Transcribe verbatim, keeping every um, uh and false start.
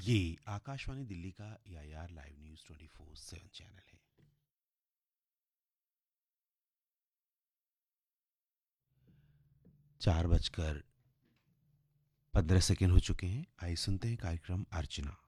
ये आकाशवाणी दिल्ली का ए I R live news twenty four seven channel है। चार बजकर पंद्रह सेकेंड हो चुके हैं। आइए सुनते हैं कार्यक्रम अर्चना।